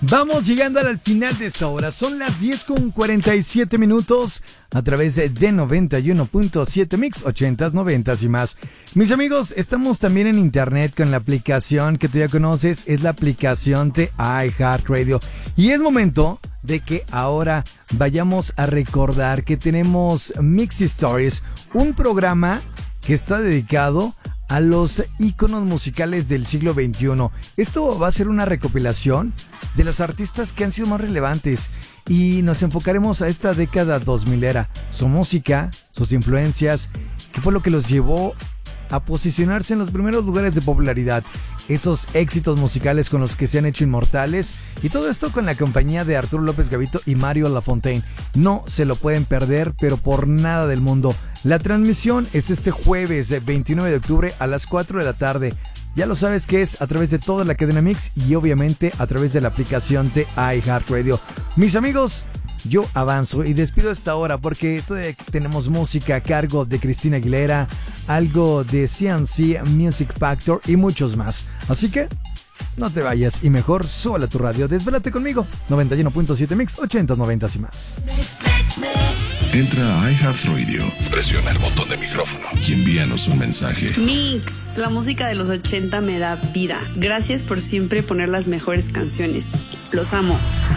Vamos llegando al final de esta hora. Son las 10:47 a través de 91.7 Mix, 80s, 90s y más. Mis amigos, estamos también en internet con la aplicación que tú ya conoces. Es la aplicación de iHeartRadio. Y es momento de que ahora vayamos a recordar que tenemos Mix Stories, un programa que está dedicado a los íconos musicales del siglo XXI. Esto va a ser una recopilación de los artistas que han sido más relevantes y nos enfocaremos a esta década 2000era, su música, sus influencias, qué fue lo que los llevó a posicionarse en los primeros lugares de popularidad, esos éxitos musicales con los que se han hecho inmortales, y todo esto con la compañía de Arturo López Gavito y Mario Lafontaine. No se lo pueden perder, pero por nada del mundo. La transmisión es este jueves 29 de octubre a las 4 de la tarde. Ya lo sabes que es a través de toda la cadena Mix y obviamente a través de la aplicación de iHeartRadio. Mis amigos, yo avanzo y despido a esta hora porque todavía tenemos música a cargo de Cristina Aguilera, algo de CNC Music Factor y muchos más. Así que no te vayas y mejor súbele a tu radio. Desvélate conmigo. 91.7 Mix, 80s, 90s y más. Entra a iHeartRadio, presiona el botón de micrófono y envíanos un mensaje. Mix, la música de los 80 me da vida. Gracias por siempre poner las mejores canciones. Los amo.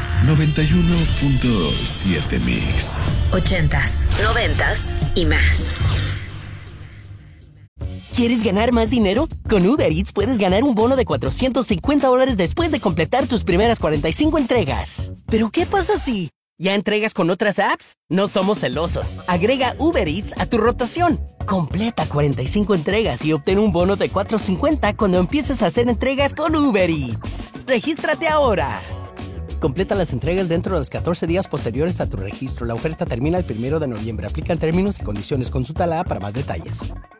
91.7 Mix. 80s, 90s y más. ¿Quieres ganar más dinero? Con Uber Eats puedes ganar un bono de $450 después de completar tus primeras 45 entregas. ¿Pero qué pasa si ya entregas con otras apps? No somos celosos. Agrega Uber Eats a tu rotación. Completa 45 entregas y obtén un bono de $450 cuando empieces a hacer entregas con Uber Eats. ¡Regístrate ahora! Completa las entregas dentro de los 14 días posteriores a tu registro. La oferta termina el 1 de noviembre. Aplican términos y condiciones. Consulta la app para más detalles.